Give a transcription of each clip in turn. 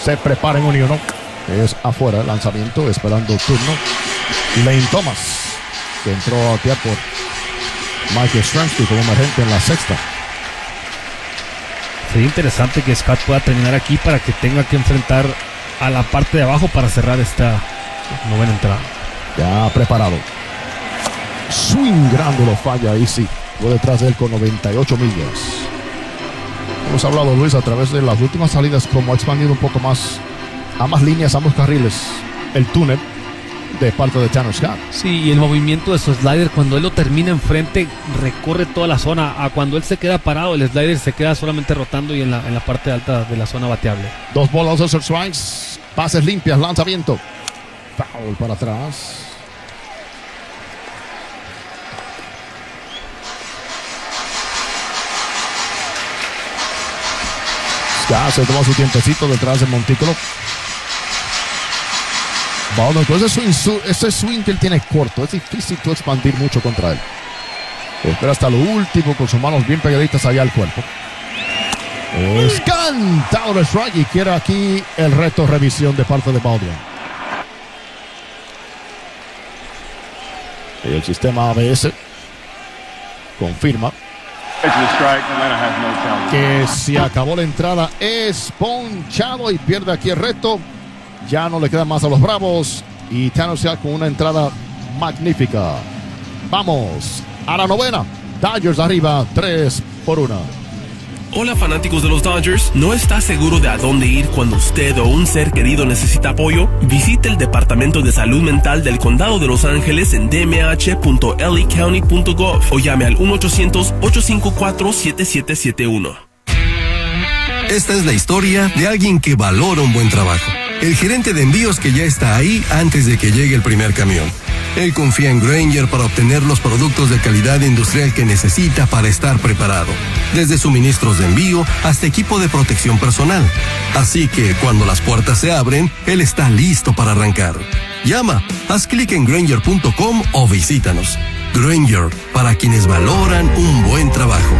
Se prepara en uno. Es afuera el lanzamiento, esperando turno. Lane Thomas, que entró a batear por Michael Stransky como emergente en la sexta. Sería interesante que Scott pueda terminar aquí para que tenga que enfrentar a la parte de abajo para cerrar esta novena entrada. Ya preparado. Swing grande, lo falla ahí sí. Fue detrás de él con 98 millas. Hemos hablado, Luis, a través de las últimas salidas, como ha expandido un poco más, ambas líneas, ambos carriles, el túnel de parte de Tanner Scott. Sí, y el movimiento de su slider, cuando él lo termina enfrente, recorre toda la zona. A cuando él se queda parado, el slider se queda solamente rotando y en la parte alta de la zona bateable. 2 bolas, 2 strikes, bases limpias, lanzamiento. Foul para atrás. Scott se toma su tiempecito detrás del montículo. Bueno, entonces ese swing que él tiene corto, es difícil tú expandir mucho contra él. Espera hasta lo último con sus manos bien pegaditas allá al cuerpo. Es cantado el strike y quiere aquí el reto revisión de parte de Baldwin. Y el sistema ABS confirma que si acabó la entrada es ponchado y pierde aquí el reto. Ya no le queda más a los Bravos y Tanner Scott con una entrada magnífica. Vamos a la novena. Dodgers arriba 3-1. Hola fanáticos de los Dodgers, ¿no está seguro de a dónde ir cuando usted o un ser querido necesita apoyo? Visite el Departamento de Salud Mental del Condado de Los Ángeles en dmh.lacounty.gov o llame al 1-800-854-7771. Esta es la historia de alguien que valora un buen trabajo. El gerente de envíos que ya está ahí antes de que llegue el primer camión. Él confía en Grainger para obtener los productos de calidad industrial que necesita para estar preparado. Desde suministros de envío hasta equipo de protección personal. Así que cuando las puertas se abren, él está listo para arrancar. Llama, haz clic en Grainger.com o visítanos. Grainger, para quienes valoran un buen trabajo.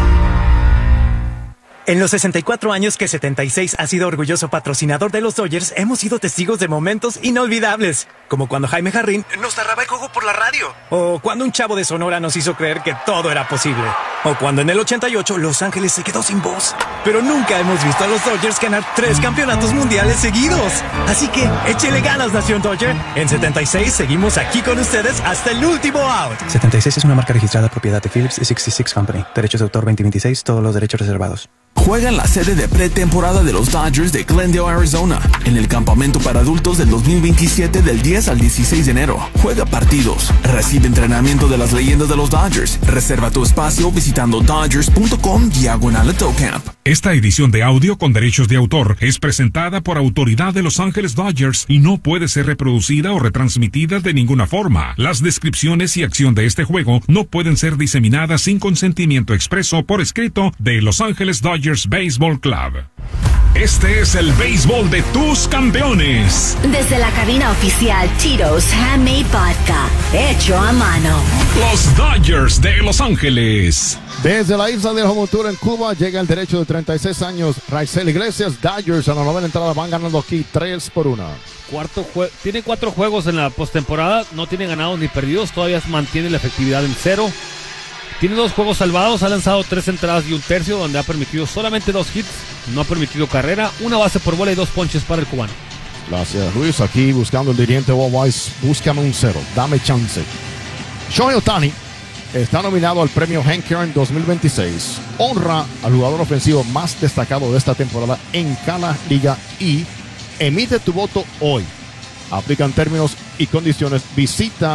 En los 64 años que 76 ha sido orgulloso patrocinador de los Dodgers, hemos sido testigos de momentos inolvidables. Como cuando Jaime Jarrín nos narraba el juego por la radio. O cuando un chavo de Sonora nos hizo creer que todo era posible. O cuando en el 88 Los Ángeles se quedó sin voz. Pero nunca hemos visto a los Dodgers ganar 3 campeonatos mundiales seguidos. Así que échele ganas, Nación Dodger. En 76 seguimos aquí con ustedes hasta el último out. 76 es una marca registrada propiedad de Phillips 66 Company. Derechos de autor 2026, todos los derechos reservados. Juega en la sede de pretemporada de los Dodgers de Glendale, Arizona, en el campamento para adultos del 2027 del 10 al 16 de enero. Juega partidos, recibe entrenamiento de las leyendas de los Dodgers. Reserva tu espacio visitando dodgers.com/AutoCamp. Esta edición de audio con derechos de autor es presentada por autoridad de Los Ángeles Dodgers y no puede ser reproducida o retransmitida de ninguna forma. Las descripciones y acción de este juego no pueden ser diseminadas sin consentimiento expreso por escrito de Los Ángeles Dodgers Baseball Club. Este es el béisbol de tus campeones. Desde la cabina oficial Tito's Handmade Vodka, hecho a mano. Los Dodgers de Los Ángeles. Desde la isla de Homotura en Cuba llega el derecho de 36 años, Raisel Iglesias. Dodgers a la novena entrada van ganando aquí 3-1. Tiene 4 juegos en la postemporada, no tiene ganados ni perdidos, todavía mantiene la efectividad en 0. Tiene 2 juegos salvados, ha lanzado 3 entradas y un tercio, donde ha permitido solamente 2 hits, no ha permitido carrera, 1 base por bola y 2 ponches para el cubano. Gracias, Luis. Aquí buscando el dirigente Bob Weiss, búscame un 0, dame chance. Shohei Ohtani está nominado al premio Hank Aaron 2026. Honra al jugador ofensivo más destacado de esta temporada en cada liga y emite tu voto hoy. Aplican términos y condiciones. Visita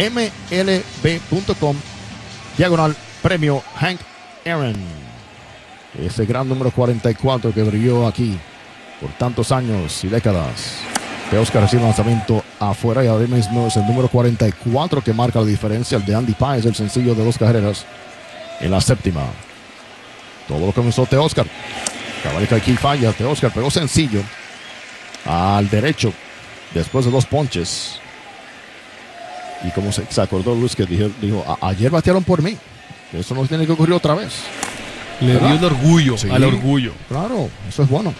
mlb.com/premio Hank Aaron. Ese gran número 44 que brilló aquí por tantos años y décadas. Teoscar recibe lanzamiento afuera y ahora mismo es el número 44 que marca la diferencia. El de Andy Páez, el sencillo de 2 carreras en la séptima. Todo lo que comenzó Teoscar. Caballito aquí falla. Teoscar pegó sencillo al derecho después de 2 ponches. Y como se acordó Luis que dijo, ayer batearon por mí. Eso no tiene que ocurrir otra vez. Le dio el orgullo sí, al orgullo. Claro, eso es bueno.